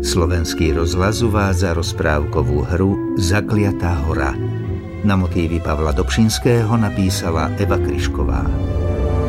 Slovenský rozhlas uvádza rozprávkovú hru Zakliatá hora. Na motívy Pavla Dobšinského napísala Eva Kryšková.